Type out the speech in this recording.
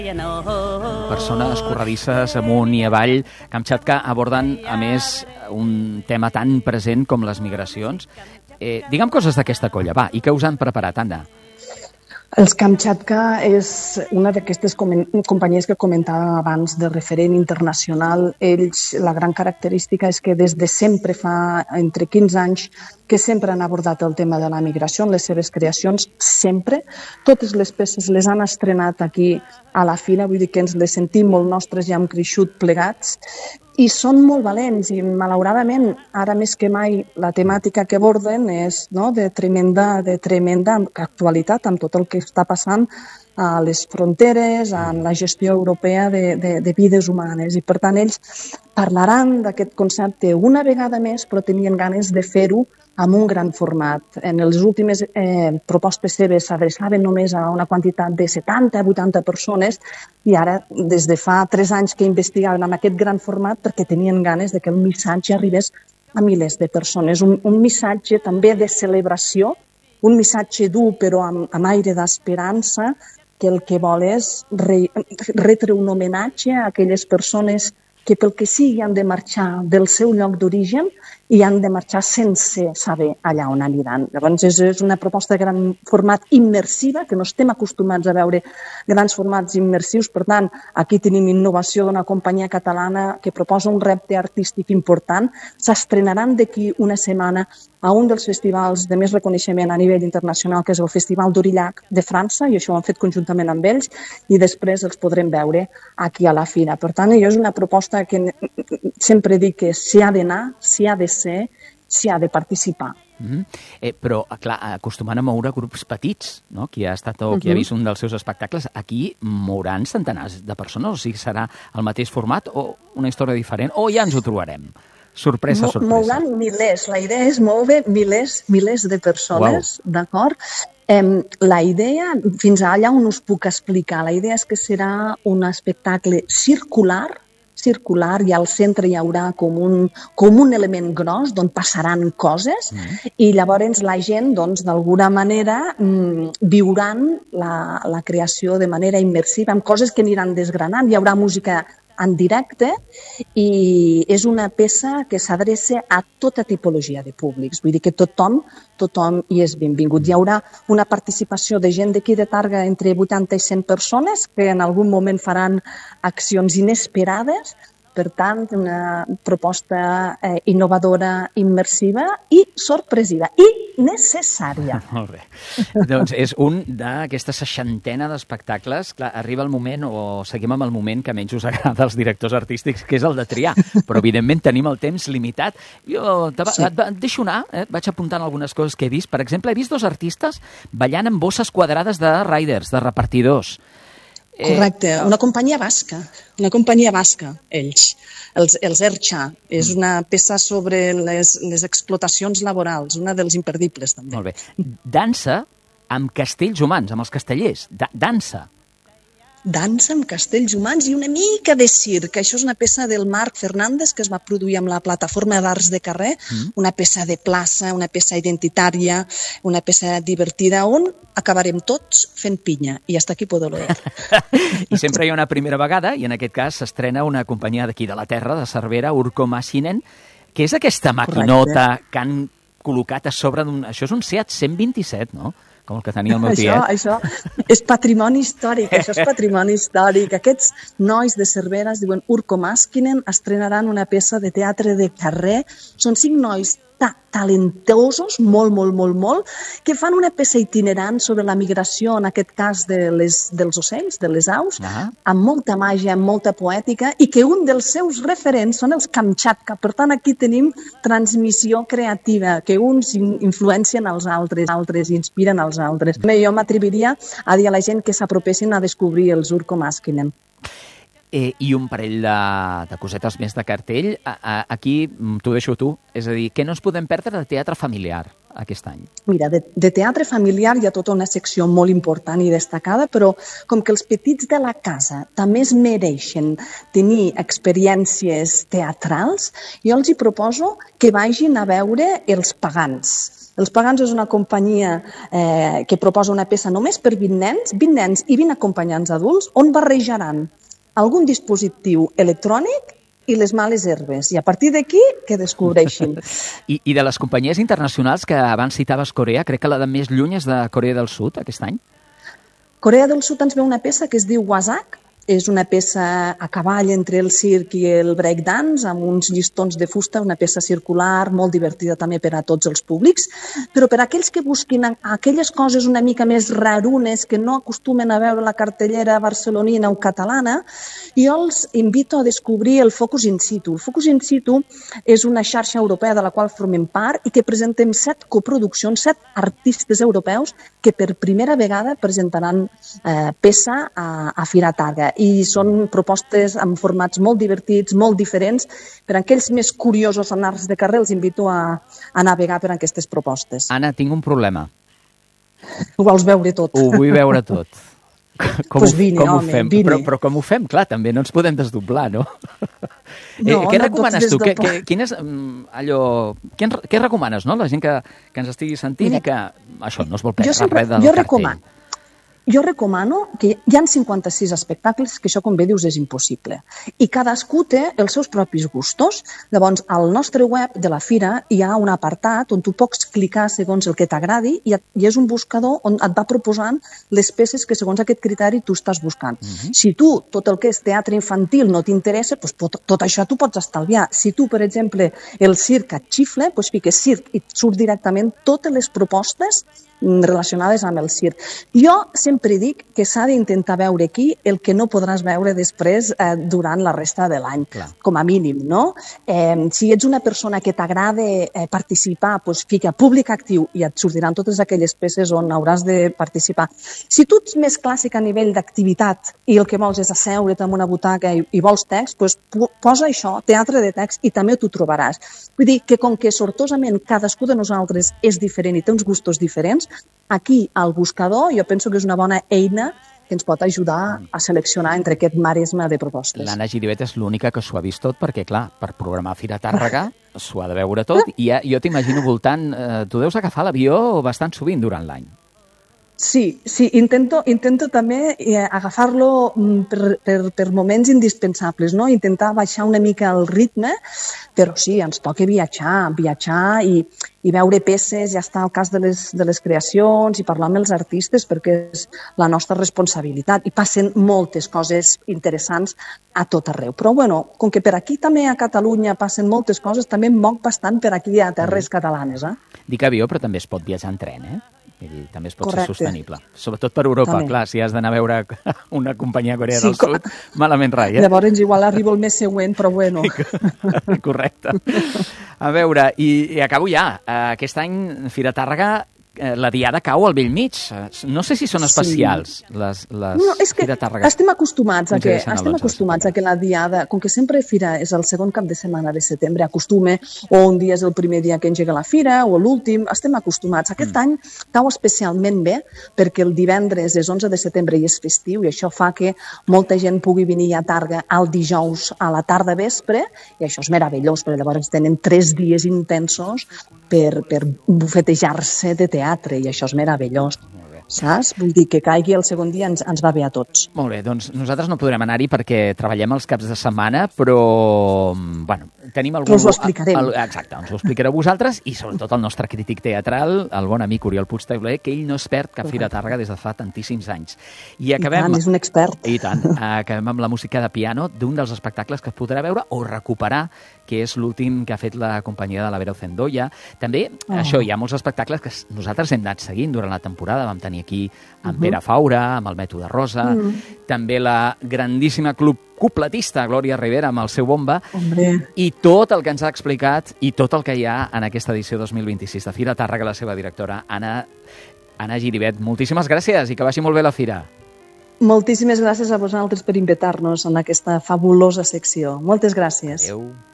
Persones corredisses amunt i avall. Kamchatka aborden, a més, un tema tan present com les migracions. Digue'm coses d'aquesta colla, va, i què us han preparat, Anna? Els Kamchatka és una d'aquestes companyies que comentàvem abans de referent internacional. Ells, la gran característica és que des de sempre, fa entre 15 anys, que sempre han abordat el tema de la migració en les seves creacions, sempre. Totes les peces les han estrenat aquí a la Fira, vull dir que ens les sentim molt nostres i hem crescut plegats. I són molt valents i, malauradament, ara més que mai, la temàtica que aborden és de tremenda actualitat amb tot el que està passant a les fronteres, amb la gestió europea de vides humanes. I, per tant, ells parlaran d'aquest concepte una vegada més, però tenien ganes de fer-ho amb un gran format. En les últimes propostes seves s'adreçaven només a una quantitat de 70-80 persones i ara, des de fa 3 anys que investigaven amb aquest gran format perquè tenien ganes de que el missatge arribés a milers de persones. Un missatge també de celebració, un missatge dur però amb aire d'esperança, que el que vol és retre un homenatge a aquelles persones que pel que sigui han de marxar del seu lloc d'origen i han de marxar sense saber allà on aniran. Llavors és una proposta de gran format immersiva, que no estem acostumats a veure grans formats immersius. Per tant, aquí tenim innovació d'una companyia catalana que proposa un repte artístic important. S'estrenaran d'aquí una setmana a un dels festivals de més reconeixement a nivell internacional, que és el Festival d'Aurillac de França, i això ho han fet conjuntament amb ells, i després els podrem veure aquí a la Fira. Per tant, és una proposta que sempre dic que s'hi ha d'anar, s'hi ha de ser, s'hi ha de participar. Però, clar, acostumant a moure grups petits, no? Qui ha estat o qui ha vist un dels seus espectacles, aquí mouran centenars de persones, o sigui, serà el mateix format o una història diferent, o ja ens ho trobarem? Sorpresa. Mouran milers, la idea és moure milers de persones, d'acord? La idea, fins allà on us puc explicar, la idea és que serà un espectacle circular i al centre hi haurà com un element gros d'on passaran coses i llavors la gent, d'alguna manera, viuran la creació de manera immersiva amb coses que aniran desgranant. Hi haurà música en directe i és una peça que s'adreça a tota tipologia de públics. Vull dir que tothom hi és benvingut. Hi haurà una participació de gent d'aquí de Tàrrega entre 80 i 100 persones que en algun moment faran accions inesperades. Per tant, una proposta innovadora, immersiva i sorpresiva i necessària. Molt bé. Doncs és un d'aquesta 60ena d'espectacles. Clar, arriba el moment, o seguim amb el moment que menys us agrada als directors artístics, que és el de triar. Però, evidentment, tenim el temps limitat. Jo et deixo anar, vaig apuntant algunes coses que he vist. Per exemple, he vist 2 artistes ballant amb bosses quadrades de riders, de repartidors. Correcte, una companyia basca, ells, els Erxa. És una peça sobre les explotacions laborals, una dels imperdibles també. Molt bé. Dansa amb castells humans, amb els castellers. Dansa amb castells humans i una mica de circ. Això és una peça del Marc Fernández que es va produir amb la plataforma d'Arts de Carrer, una peça de plaça, una peça identitària, una peça divertida on acabarem tots fent pinya i hasta aquí puedo leer. I sempre hi ha una primera vegada i en aquest cas s'estrena una companyia d'aquí de la terra, de Cervera, Urko Maschinen, que és aquesta maquinota que han col·locat a sobre d'un... Això és un Seat 127, no? Com el que tenia el meu tiet. Això és patrimoni històric, Aquests nois de Cervera es diuen Urko Maschinen, estrenaran una peça de teatre de carrer. Són 5 nois talentosos, molt, que fan una peça itinerant sobre la migració, en aquest cas dels ocells, de les aus, amb molta màgia, amb molta poètica, i que un dels seus referents són els Kamchatka. Per tant, aquí tenim transmissió creativa, que uns influencien els altres, inspiren els altres. Jo m'atreviria a dir a la gent que s'apropessin a descobrir els Urko Maschinen. I un parell de cosetes més de cartell. Aquí t'ho deixo tu. És a dir, què no ens podem perdre de teatre familiar aquest any? Mira, de teatre familiar hi ha tota una secció molt important i destacada, però com que els petits de la casa també es mereixen tenir experiències teatrals, jo els hi proposo que vagin a veure Els Pagans. Els Pagans és una companyia que proposa una peça només per 20 nens i 20 acompanyants adults, on barrejaran algun dispositiu electrònic i les males herbes. I a partir d'aquí, que descobreixin. I de les companyies internacionals que abans citaves Corea, crec que la de més lluny és de Corea del Sud, aquest any? Corea del Sud ens ve una peça que es diu Wasak. És una peça a cavall entre el circ i el breakdance, amb uns llistons de fusta, una peça circular, molt divertida també per a tots els públics, però per a aquells que busquin aquelles coses una mica més rarunes que no acostumen a veure la cartellera barcelonina o catalana, jo els invito a descobrir el Focus in Situ. El Focus in Situ és una xarxa europea de la qual formem part i que presentem 7 coproduccions, 7 artistes europeus que per primera vegada presentaran peça a Fira Targa. I són propostes amb formats molt divertits, molt diferents. Per a aquells més curiosos en arts de carrer, els invito a navegar per aquestes propostes. Anna, tinc un problema. Ho vols veure tot? Ho vull veure tot. Com ho fem? Vine. Però com ho fem? Clar, també no ens podem desdoblar, no? No, què recomanes tu? Quin és allò... Què recomanes, no? La gent que ens estigui sentint i que això no es vol perdre res del cartell. Jo recomano que hi ha 56 espectacles, que això, com bé dius, és impossible. I cadascú té els seus propis gustos. Llavors, al nostre web de la Fira hi ha un apartat on tu pots clicar segons el que t'agradi i és un buscador on et va proposant les peces que segons aquest criteri tu estàs buscant. Si tu, tot el que és teatre infantil no t'interessa, doncs tot això tu pots estalviar. Si tu, per exemple, el circ et xifla, doncs fiques circ i et surt directament totes les propostes relacionades amb el circ. Jo sempre dic que s'ha d'intentar veure aquí el que no podràs veure després durant la resta de l'any, com a mínim, no? Si ets una persona que t'agrada participar, doncs fica públic actiu i et sortiran totes aquelles peces on hauràs de participar. Si tu ets més clàssic a nivell d'activitat i el que vols és asseure't en una butaca i vols text, doncs posa això, teatre de text, i també t'ho trobaràs. Vull dir que com que sortosament cadascú de nosaltres és diferent i té uns gustos diferents, aquí, al buscador, jo penso que és una bona eina que ens pot ajudar a seleccionar entre aquest maresme de propostes. L'Anna Giribet és l'única que s'ho ha vist tot, perquè, clar, per programar Fira Tàrrega s'ho ha de veure tot, i jo t'imagino voltant... Tu deus agafar l'avió bastant sovint durant l'any. Sí, intento també agafar-lo per moments indispensables, no? Intentar baixar una mica el ritme, però sí, ens toca viatjar i veure peces, ja està el cas de les creacions i parlar amb els artistes perquè és la nostra responsabilitat i passen moltes coses interessants a tot arreu. Però bueno, com que per aquí també a Catalunya passen moltes coses, també em moc bastant per aquí a terres catalanes. Dic avió, però també es pot viatjar en tren, també es pot ser sostenible. Sobretot per Europa, clar, si has d'anar a veure una companyia Corea del Sud, malament rai. Llavors igual arribo el mes següent, però bueno. Correcte. A veure, i acabo ja. Aquest any, Fira Tàrrega, la diada cau al bell mig. No sé si són especials, les Fira Tàrrega. Estem acostumats a que la diada, com que sempre Fira és el segon cap de setmana de setembre, acostuma, o un dia és el primer dia que engega la Fira, o l'últim, estem acostumats. Aquest any cau especialment bé, perquè el divendres és 11 de setembre i és festiu, i això fa que molta gent pugui venir a Tàrrega el dijous a la tarda vespre, i això és meravellós, perquè llavors tenen 3 dies intensos per bufetejar-se de teatre, i això és meravellós. Saps? Vull dir que caigui el segon dia ens va bé a tots. Molt bé, doncs nosaltres no podrem anar-hi perquè treballem els caps de setmana, però, bueno, tenim algú... Però us ho explicarem. Exacte, ens ho explicareu vosaltres i sobretot el nostre crític teatral, el bon amic Oriol Puigtauler, que ell no es perd cap Fira Tàrrega des de fa tantíssims anys. I tant, és un expert. I tant. Acabem amb la música de piano d'un dels espectacles que es podrà veure o recuperar, que és l'últim que ha fet la companyia de la Vera Ocendoia. També, això, hi ha molts espectacles que nosaltres hem anat seguint durant la temporada. Vam tenir aquí amb Pere Faura, amb el Mètode Rosa, també la grandíssima cupletista Glòria Rivera amb el seu bomba, i tot el que ens ha explicat i tot el que hi ha en aquesta edició 2026 de Fira Tàrrega, la seva directora, Anna Giribet. Moltíssimes gràcies i que vagi molt bé la Fira. Moltíssimes gràcies a vosaltres per invitar-nos en aquesta fabulosa secció. Moltes gràcies. Adéu.